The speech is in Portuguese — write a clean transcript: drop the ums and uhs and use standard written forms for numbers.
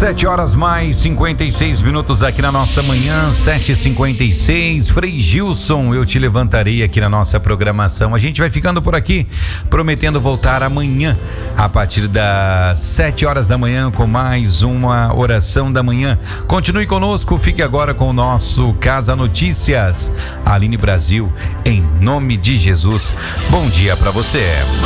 7 horas mais 56 minutos aqui na nossa manhã, 7h56. Frei Gilson, eu te levantarei aqui na nossa programação. A gente vai ficando por aqui, prometendo voltar amanhã, a partir das 7 horas da manhã, com mais uma oração da manhã. Continue conosco, fique agora com o nosso Casa Notícias. Aline Brasil, em nome de Jesus. Bom dia para você.